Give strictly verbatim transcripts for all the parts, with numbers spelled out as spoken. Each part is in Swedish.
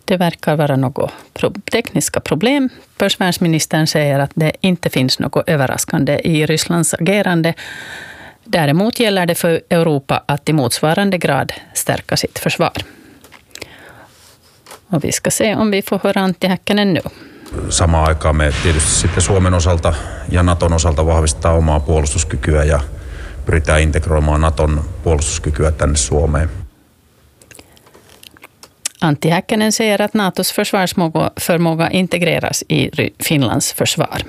Det verkar vara något tekniska problem. Försvarsministern säger att det inte finns något överraskande i Rysslands agerande. Däremot gäller det för Europa att i motsvarande grad stärka sitt försvar. Och vi ska se om vi får höra Antti Häkkänen nu. Samaan aikaan me tietysti sitten Suomen osalta ja Naton osalta vahvistaa omaa puolustuskykyä ja pyritään integroimaan Naton puolustuskykyä tänne Suomeen. Antti Häkkänen säger att NATOs försvarsförmåga integreras i Finlands försvar.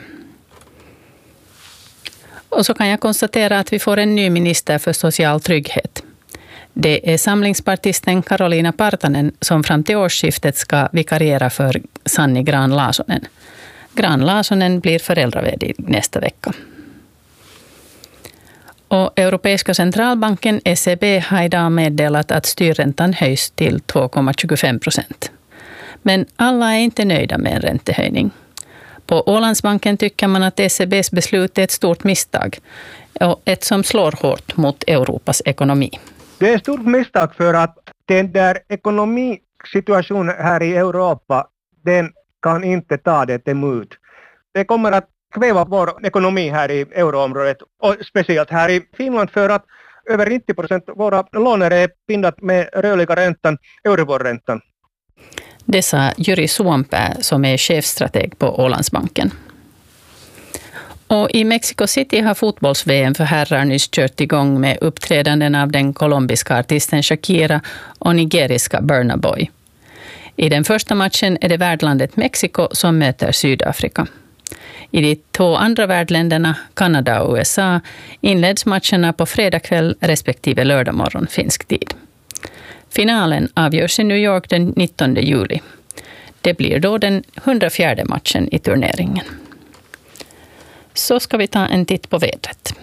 Och så kan jag konstatera att vi får en ny minister för social trygghet. Det är samlingspartisten Karolina Partanen som fram till årsskiftet ska vikariera för Sanni Grahn-Laasonen. Grahn-Laasonen blir föräldraledig nästa vecka. Och Europeiska centralbanken E C B har idag meddelat att styrräntan höjs till två komma tjugofem procent. Men alla är inte nöjda med en räntehöjning. På Ålandsbanken tycker man att E C B:s beslut är ett stort misstag och ett som slår hårt mot Europas ekonomi. Det är ett stort misstag för att den där ekonomisituationen här i Europa, den kan inte ta det emot. Det kommer att kväva vår ekonomi här i euroområdet och speciellt här i Finland för att över nittio procent våra låner är bindat med rörliga räntan, Euribor-räntan. Det sa Jyri Suompää som är chefstrateg på Ålandsbanken. Och i Mexico City har fotbolls-V M för herrar nyss kört igång med uppträdanden av den colombiska artisten Shakira och nigeriska Burna Boy. I den första matchen är det värdlandet Mexiko som möter Sydafrika. I de två andra värdländerna, Kanada och U S A, inleds matcherna på fredag kväll respektive lördag morgon finsk tid. Finalen avgörs i New York den nittonde juli. Det blir då den hundrafjärde matchen i turneringen. Så ska vi ta en titt på vädret.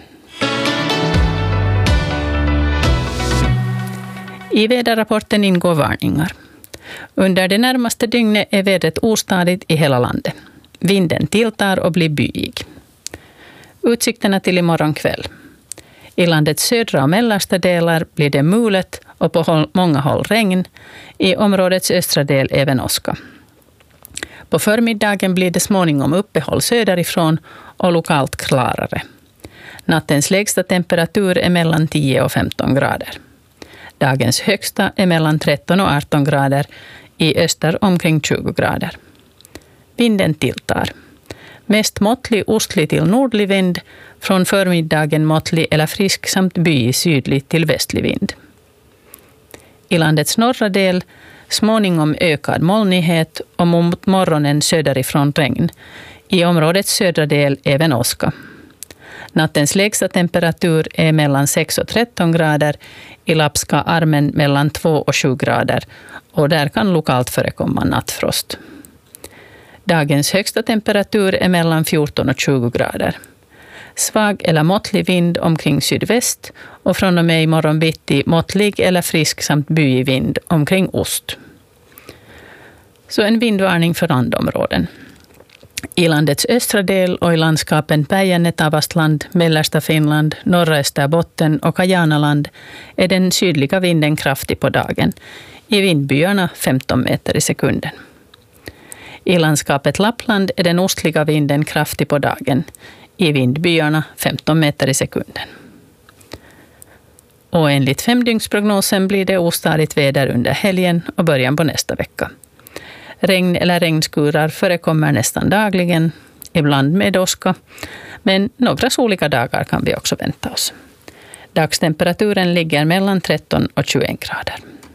I väderrapporten ingår varningar. Under det närmaste dygnet är vädret ostadigt i hela landet. Vinden tilltar och blir byig. Utsikterna till imorgon kväll. I landets södra och mellersta delar blir det mulet och på många håll regn. I områdets östra del även åska. På förmiddagen blir det småningom uppehåll söderifrån och lokalt klarare. Nattens lägsta temperatur är mellan tio och femton grader. Dagens högsta är mellan tretton och arton grader, i öster omkring tjugo grader. Vinden tilltar. Mest måttlig ostlig till nordlig vind, från förmiddagen måttlig eller frisk samt byig sydlig till västlig vind. I landets norra del småningom ökad molnighet och mot morgonen söderifrån regn. I områdets södra del även åska. Nattens lägsta temperatur är mellan sex och tretton grader, i Lapska armen mellan två och sju grader och där kan lokalt förekomma nattfrost. Dagens högsta temperatur är mellan fjorton och tjugo grader. Svag eller måttlig vind omkring sydväst och från och med imorgon bitti måttlig eller frisk samt byig vind omkring ost. Så en vindvarning för landområden. I landets östra del och i landskapen Päijänne-Tavastland, mellersta Finland, norra Österbotten och Kajanaland är den sydliga vinden kraftig på dagen. I vindbyarna femton meter i sekunden. I landskapet Lappland är den ostliga vinden kraftig på dagen. I vindbyarna femton meter i sekunden. Och enligt femdygnsprognosen blir det ostadigt väder under helgen och början på nästa vecka. Regn eller regnskurar förekommer nästan dagligen, ibland med åska, men några soliga dagar kan vi också vänta oss. Dagstemperaturen ligger mellan tretton och tjugoett grader.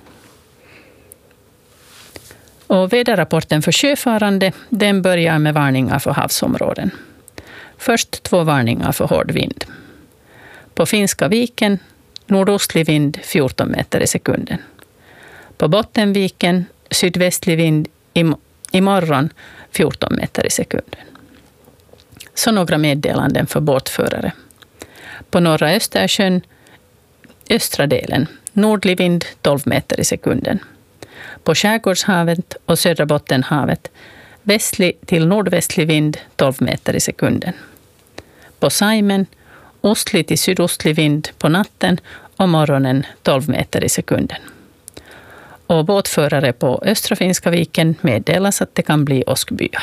Och väderrapporten för sjöfarande, den börjar med varningar för havsområden. Först två varningar för hård vind. På Finska viken, nordostlig vind fjorton meter i sekunden. På Bottenviken, sydvästlig vind imorgon fjorton meter i sekunden. Så några meddelanden för båtförare. På norra Östersjön, östra delen, nordlig vind tolv meter i sekunden. På Skärgårdshavet och södra Bottenhavet, västlig till nordvästlig vind tolv meter i sekunden. På Saimen, ostlig till sydostlig vind på natten och morgonen tolv meter i sekunden. Och båtförare på Östra Finska viken meddelas att det kan bli åskbyar.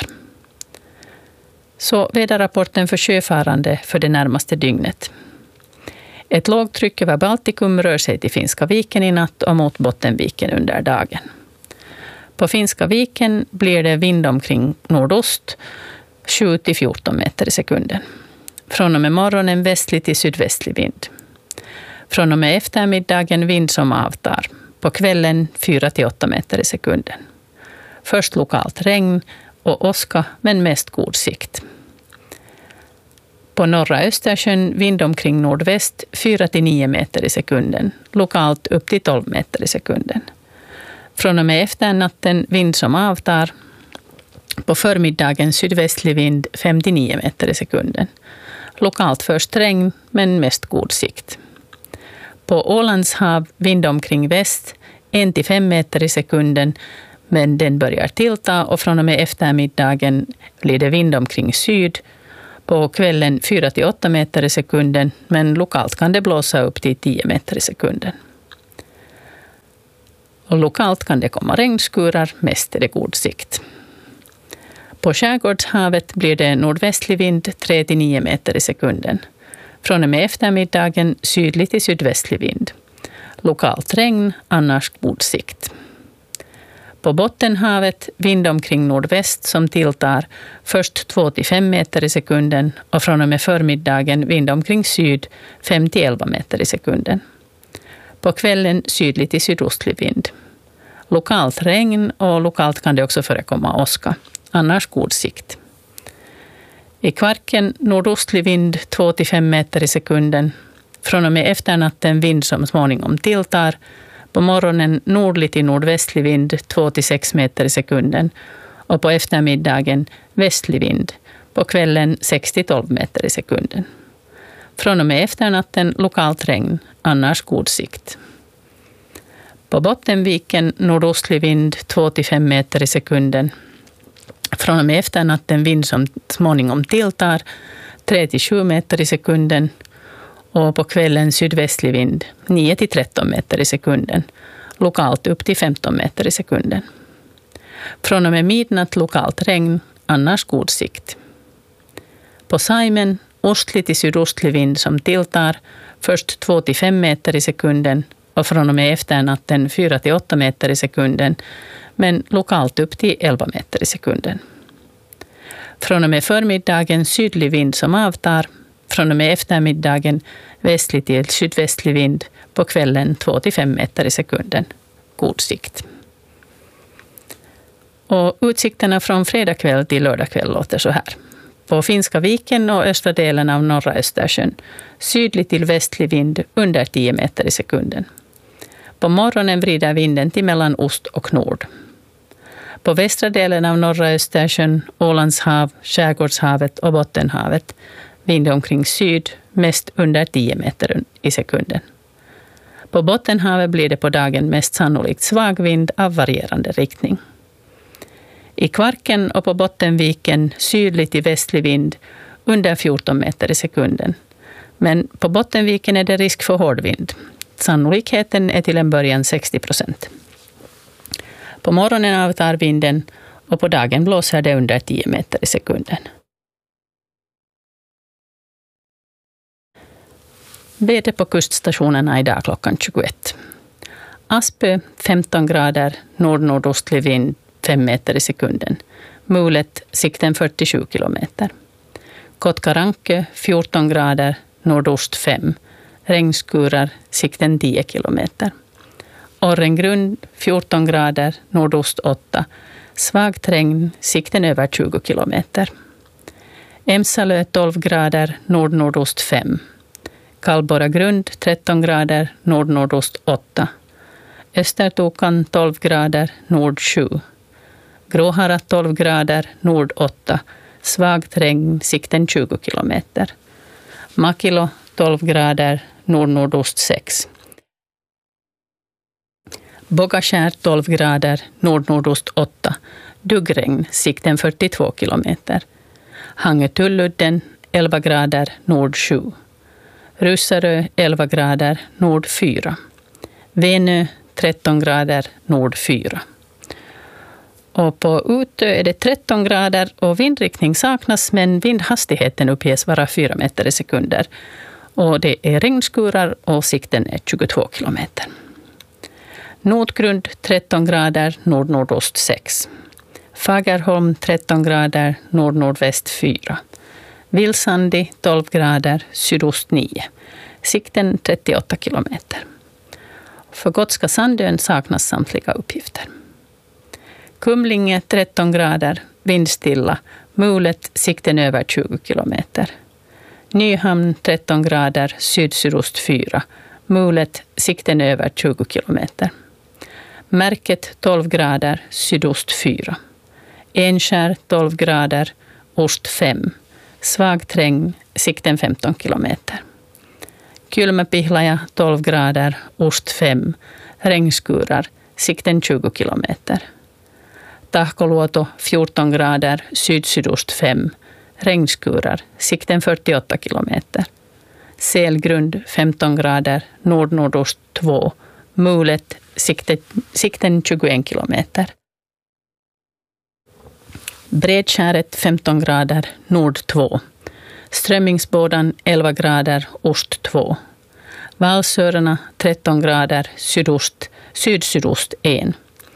Så väderrapporten för sjöfarande för det närmaste dygnet. Ett lågtryck över Baltikum rör sig till Finska viken i natt och mot Bottenviken under dagen. På Finska viken blir det vind omkring nordost, sju till fjorton meter i sekunden. Från och med morgonen västlig till sydvästlig vind. Från och med eftermiddagen vind som avtar. På kvällen fyra till åtta meter i sekunden. Först lokalt regn och åska, men mest god sikt. På norra Östersjön vind omkring nordväst fyra till nio meter i sekunden. Lokalt upp till tolv meter i sekunden. Från och med efternatten vind som avtar. På förmiddagen sydvästlig vind fem till nio meter i sekunden. Lokalt först regn, men mest god sikt. På Ålands hav vind omkring väst en till fem meter i sekunden, men den börjar tillta och från och med eftermiddagen blir det vind omkring syd. På kvällen fyra till åtta meter i sekunden, men lokalt kan det blåsa upp till tio meter i sekunden. Och lokalt kan det komma regnskurar, mest är det god sikt. På skärgårdshavet blir det nordvästlig vind tre till nio meter i sekunden. Från och med eftermiddagen sydlig till sydvästlig vind. Lokalt regn, annars god sikt. På Bottenhavet vind omkring nordväst som tilltar först två till fem meter i sekunden och från och med förmiddagen vind omkring syd fem till elva meter i sekunden. På kvällen sydlig till sydostlig vind. Lokalt regn och lokalt kan det också förekomma åska, annars god sikt. I Kvarken nordostlig vind två till fem meter i sekunden. Från och med efternatten vind som småningom tilltar. På morgonen nordlig till nordvästlig vind två till sex meter i sekunden. Och på eftermiddagen västlig vind. På kvällen sex till tolv meter i sekunden. Från och med efternatten lokalt regn, annars god sikt. På Bottenviken nordostlig vind två till fem meter i sekunden. Från och med efternatten vind som småningom tilltar tre till sju meter i sekunden och på kvällen sydvästlig vind nio till tretton meter i sekunden, lokalt upp till femton meter i sekunden. Från och med midnatt lokalt regn, annars god sikt. På Saimen ostlig till sydostlig vind som tilltar först två till fem meter i sekunden och från och med efternatten fyra till åtta meter i sekunden, men lokalt upp till elva meter i sekunden. Från och med förmiddagen sydlig vind som avtar, från och med eftermiddagen västlig till sydvästlig vind, på kvällen två till fem meter i sekunden. God sikt. Och utsikterna från fredag kväll till lördag kväll låter så här. På Finska viken och östra delen av norra Östersjön sydlig till västlig vind under tio meter i sekunden. På morgonen vrider vinden till mellan ost och nord. På västra delen av norra Östersjön, Ålands hav, Skärgårdshavet och Bottenhavet vind omkring syd, mest under tio meter i sekunden. På Bottenhavet blir det på dagen mest sannolikt svag vind av varierande riktning. I Kvarken och på Bottenviken sydlig till västlig vind under fjorton meter i sekunden. Men på Bottenviken är det risk för hård vind. Sannolikheten är till en början sextio procent. På morgonen avtar vinden och på dagen blåser det under tio meter i sekunden. Väder på kuststationerna idag klockan tjugoett. Aspö femton grader, nord-nordostlig vind fem meter i sekunden. Mulet sikten fyrtiosju kilometer. Kotkaranke fjorton grader, nordost fem. Regnskurar sikten tio kilometer. Orrengrund fjorton grader, nordost åtta. Svagt regn, sikten över tjugo kilometer. Emsalö tolv grader, nord-nordost fem. Kallborra grund tretton grader, nord-nordost åtta. Östertokan tolv grader, nord sju. Gråhara tolv grader, nord åtta. Svagt regn, sikten tjugo kilometer. Makilo tolv grader, nord-nordost sex. Bogaskär tolv grader, nord-nordost åtta. Duggregn, sikten fyrtiotvå kilometer. Hangetulludden elva grader, nord sju. Russarö elva grader, nord fyra. Venö tretton grader, nord fyra. Och på Utö är det tretton grader och vindriktning saknas, men vindhastigheten uppges vara fyra meter i sekunder. Och det är regnskurar och sikten är tjugotvå kilometer. Nordgrund tretton grader, nord-nordost sex. Fagerholm tretton grader, nord-nordväst fyra. Vilsandi tolv grader, sydost nio. Sikten trettioåtta kilometer. För Gotska Sandön saknas samtliga uppgifter. Kumlinge tretton grader, vindstilla, mulet, sikten över tjugo kilometer. Nyhamn tretton grader, syd-sydost fyra, mulet, sikten över tjugo kilometer. Märket tolv grader, sydost fyra. Enskär tolv grader, ost fem. Svag träng, sikten femton kilometer. Kylmäpihlaja tolv grader, ost fem. Regnskurar, sikten tjugo kilometer. Tahkoluoto fjorton grader, syd-sydost fem. Regnskurar, sikten fyrtioåtta kilometer. Selgrund femton grader, nord-nordost två. Mulet, sikten, sikten tjugoen kilometer. Bredskäret femton grader, nord två. Strömmingsbådan elva grader, ost två. Valsörarna tretton grader, sydost, syd-sydost en.